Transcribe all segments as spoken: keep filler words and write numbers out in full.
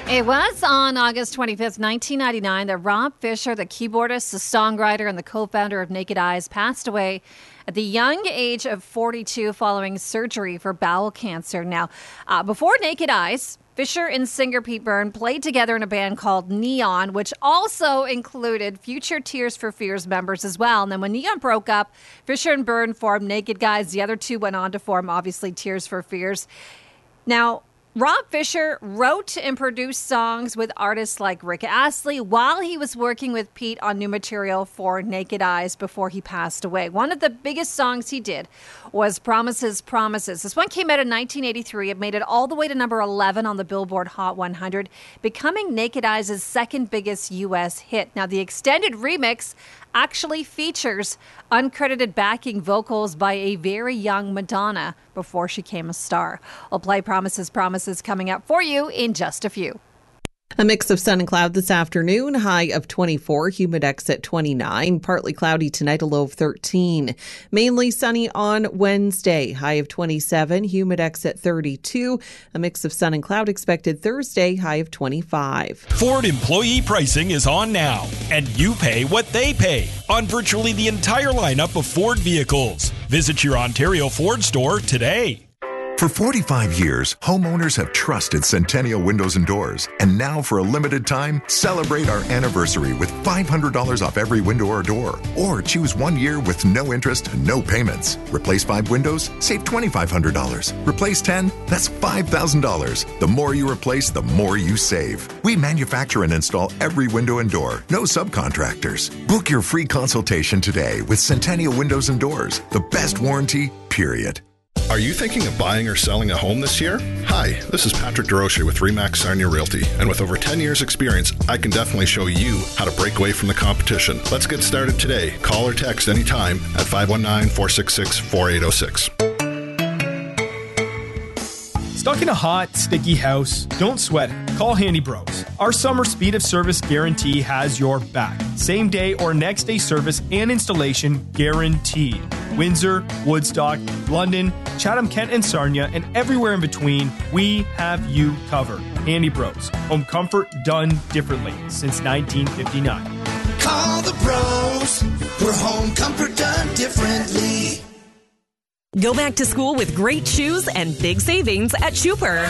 It was on August twenty-fifth, nineteen ninety-nine, that Rob Fisher, the keyboardist, the songwriter, and the co-founder of Naked Eyes, passed away at the young age of forty-two following surgery for bowel cancer. Now, uh, before Naked Eyes, Fisher and singer Pete Byrne played together in a band called Neon, which also included future Tears for Fears members as well. And then when Neon broke up, Fisher and Byrne formed Naked Guys. The other two went on to form, obviously, Tears for Fears. Now, Rob Fisher wrote and produced songs with artists like Rick Astley while he was working with Pete on new material for Naked Eyes before he passed away. One of the biggest songs he did was Promises, Promises. This one came out in nineteen eighty-three. It made it all the way to number eleven on the Billboard Hot one hundred, becoming Naked Eyes' second biggest U S hit. Now, the extended remix actually features uncredited backing vocals by a very young Madonna before she became a star. I'll play Promises, Promises coming up for you in just a few. A mix of sun and cloud this afternoon, high of twenty-four, Humidex at twenty-nine, partly cloudy tonight, a low of thirteen. Mainly sunny on Wednesday, high of twenty-seven, Humidex at thirty-two. A mix of sun and cloud expected Thursday, high of twenty-five. Ford employee pricing is on now, and you pay what they pay on virtually the entire lineup of Ford vehicles. Visit your Ontario Ford store today. For forty-five years, homeowners have trusted Centennial Windows and Doors. And now, for a limited time, celebrate our anniversary with five hundred dollars off every window or door. Or choose one year with no interest, no payments. Replace five windows, save two thousand five hundred dollars. Replace ten, that's five thousand dollars. The more you replace, the more you save. We manufacture and install every window and door, no subcontractors. Book your free consultation today with Centennial Windows and Doors. The best warranty, period. Are you thinking of buying or selling a home this year? Hi, this is Patrick DeRoche with Remax Sarnia Realty, and with over ten years experience, I can definitely show you how to break away from the competition. Let's get started today. Call or text anytime at five one nine, four six six, four eight zero six. Stuck in a hot, sticky house? Don't sweat it. Call Handy Bros. Our summer speed of service guarantee has your back. Same day or next day service and installation guaranteed. Windsor, Woodstock, London, Chatham, Kent, and Sarnia, and everywhere in between, we have you covered. Handy Bros. Home comfort done differently since nineteen fifty-nine. Call the pros for home comfort done differently. Go back to school with great shoes and big savings at Schuper.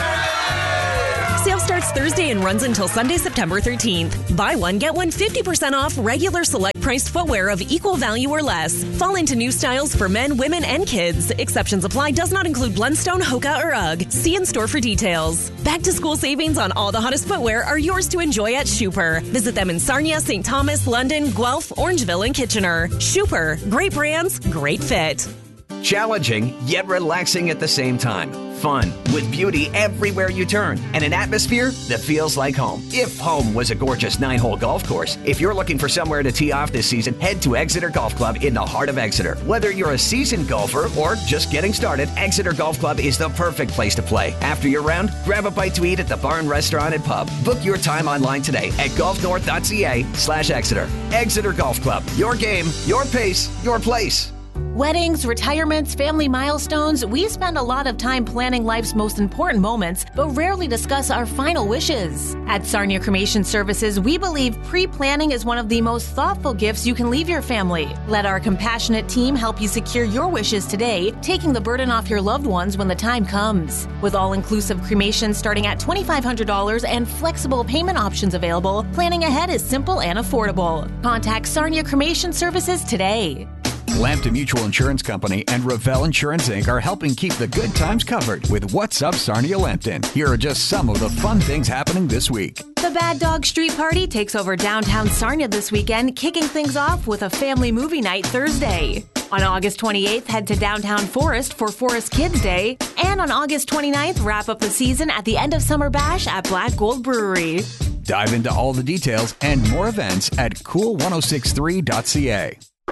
Sale starts Thursday and runs until Sunday, September thirteenth. Buy one, get one fifty percent off regular select priced footwear of equal value or less. Fall into new styles for men, women, and kids. Exceptions apply. Does not include Blundstone, Hoka, or UGG. See in store for details. Back to school savings on all the hottest footwear are yours to enjoy at Schuper. Visit them in Sarnia, Saint Thomas, London, Guelph, Orangeville, and Kitchener. Schuper. Great brands, great fit. Challenging, yet relaxing at the same time. Fun, with beauty everywhere you turn, and an atmosphere that feels like home. If home was a gorgeous nine-hole golf course, if you're looking for somewhere to tee off this season, head to Exeter Golf Club in the heart of Exeter. Whether you're a seasoned golfer or just getting started, Exeter Golf Club is the perfect place to play. After your round, grab a bite to eat at the Barn Restaurant and Pub. Book your time online today at golfnorth.ca slash Exeter. Exeter Golf Club. Your game, your pace, your place. Weddings, retirements, family milestones, we spend a lot of time planning life's most important moments, but rarely discuss our final wishes. At Sarnia Cremation Services, we believe pre-planning is one of the most thoughtful gifts you can leave your family. Let our compassionate team help you secure your wishes today, taking the burden off your loved ones when the time comes. With all-inclusive cremation starting at two thousand five hundred dollars and flexible payment options available, planning ahead is simple and affordable. Contact Sarnia Cremation Services today. Lambton Mutual Insurance Company and Revell Insurance Incorporated are helping keep the good times covered with What's Up Sarnia Lambton. Here are just some of the fun things happening this week. The Bad Dog Street Party takes over downtown Sarnia this weekend, kicking things off with a family movie night Thursday. On August twenty-eighth, head to downtown Forest for Forest Kids Day. And on August twenty-ninth, wrap up the season at the End of Summer Bash at Black Gold Brewery. Dive into all the details and more events at cool ten sixty-three dot c a.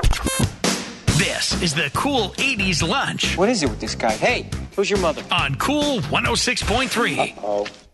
This is the Cool eighties Lunch. What is it with this guy? Hey, who's your mother? On Cool one oh six point three. Uh-oh.